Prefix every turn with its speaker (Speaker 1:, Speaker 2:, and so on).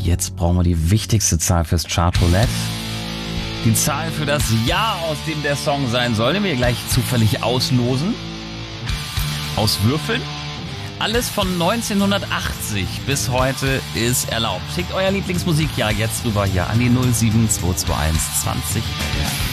Speaker 1: Jetzt brauchen wir die wichtigste Zahl fürs Chartroulette. Die Zahl für das Jahr, aus dem der Song sein soll, den wir gleich zufällig auslosen. Auswürfeln. Alles von 1980 bis heute ist erlaubt. Schickt euer Lieblingsmusikjahr jetzt rüber hier an die 07221 20.